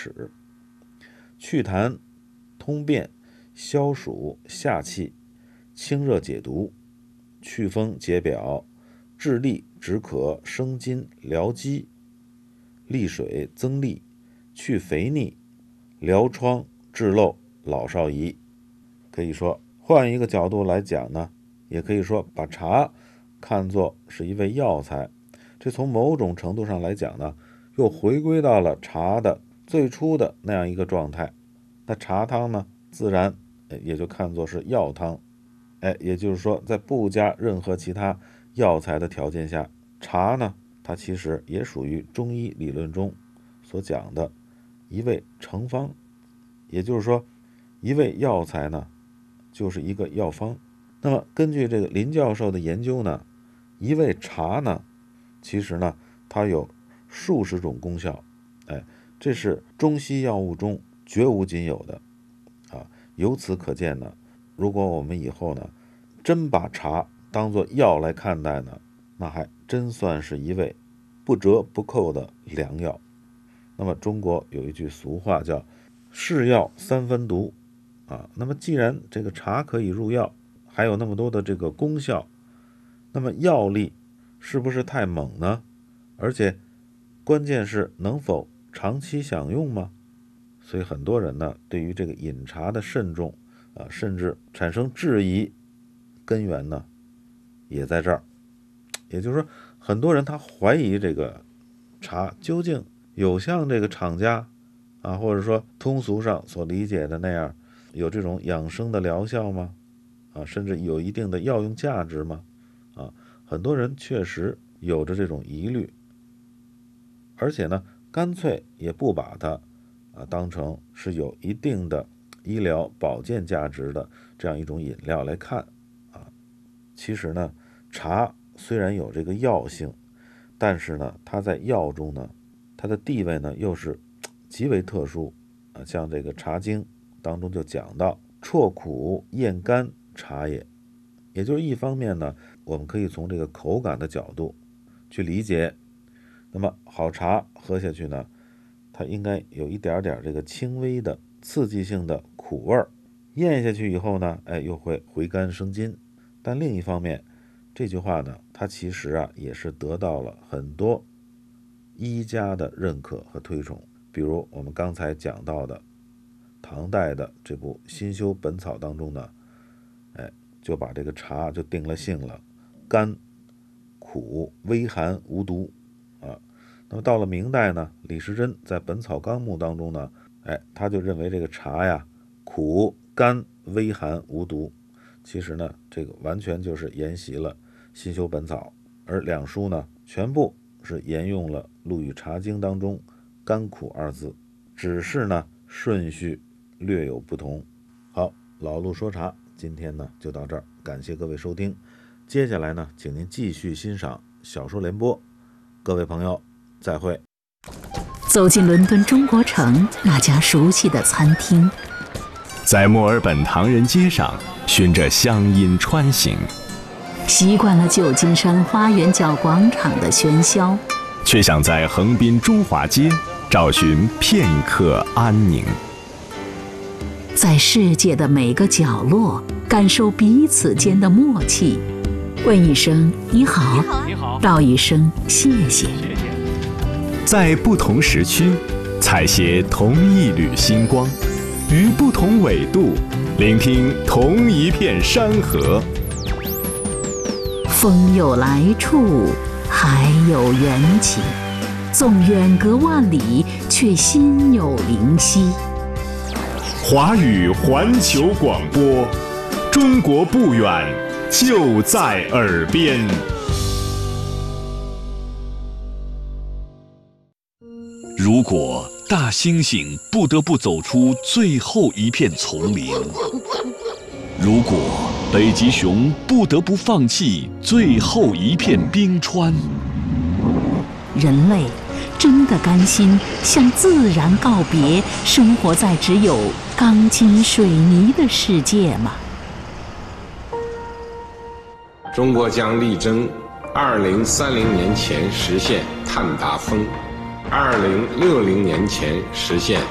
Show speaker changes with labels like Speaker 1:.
Speaker 1: 齿，祛痰、通便、消暑、下气、清热解毒、祛风解表、治痢止渴、生津疗积、利水增力、去肥腻、疗疮治漏、老少宜。可以说换一个角度来讲呢，也可以说把茶看作是一味药材，这从某种程度上来讲呢，又回归到了茶的最初的那样一个状态。那茶汤呢，自然也就看作是药汤。也就是说，在不加任何其他药材的条件下，茶呢，它其实也属于中医理论中所讲的一味成方。也就是说，一味药材呢，就是一个药方。那么根据这个林教授的研究呢，一味茶呢，其实呢，它有数十种功效。这是中西药物中绝无仅有的啊。由此可见呢，如果我们以后呢，真把茶当作药来看待呢，那还真算是一味不折不扣的良药。那么中国有一句俗话叫是药三分毒啊。那么既然这个茶可以入药，还有那么多的这个功效，那么药力是不是太猛呢？而且关键是能否长期享用吗？所以很多人呢，对于这个饮茶的慎重甚至产生质疑，根源呢也在这儿。也就是说，很多人他怀疑这个茶究竟有像这个厂家或者说通俗上所理解的那样有这种养生的疗效吗？甚至有一定的药用价值吗？很多人确实有着这种疑虑，而且呢，干脆也不把它当成是有一定的医疗保健价值的这样一种饮料来看其实呢，茶虽然有这个药性，但是呢，它在药中呢，它的地位呢又是极为特殊像这个《茶经》当中就讲到啜苦咽甘茶也。也就是一方面呢，我们可以从这个口感的角度去理解，那么好茶喝下去呢，它应该有一点点这个轻微的刺激性的苦味儿，咽下去以后呢，又会回甘生津。但另一方面，这句话呢，它其实也是得到了很多医家的认可和推崇。比如我们刚才讲到的唐代的这部《新修本草》当中呢，就把这个茶就定了性了，甘苦微寒无毒那么到了明代呢，李时珍在《本草纲目》当中呢，他就认为这个茶呀，苦甘微寒无毒。其实呢，这个完全就是沿袭了《新修本草》，而两书呢，全部是沿用了《陆羽茶经》当中甘苦二字，只是呢顺序略有不同。好，老陆说茶今天呢就到这儿，感谢各位收听。接下来呢，请您继续欣赏小说联播。各位朋友，再会。
Speaker 2: 走进伦敦中国城那家熟悉的餐厅，
Speaker 3: 在墨尔本唐人街上循着乡音穿行，
Speaker 2: 习惯了旧金山花园角广场的喧嚣，
Speaker 3: 却想在横滨中华街找寻片刻安宁。
Speaker 2: 在世界的每个角落感受彼此间的默契，问一声你好，道一声谢谢。
Speaker 3: 在不同时区采撷同一缕星光，于不同纬度聆听同一片山河。
Speaker 2: 风有来处，海有缘起，纵远隔万里，却心有灵犀。
Speaker 3: 华语环球广播，中国不远，就在耳边。
Speaker 4: 如果大猩猩不得不走出最后一片丛林，如果北极熊不得不放弃最后一片冰川，
Speaker 2: 人类真的甘心向自然告别，生活在只有钢筋水泥的世界吗？
Speaker 5: 中国将力争2030年前实现碳达峰，2060年前实现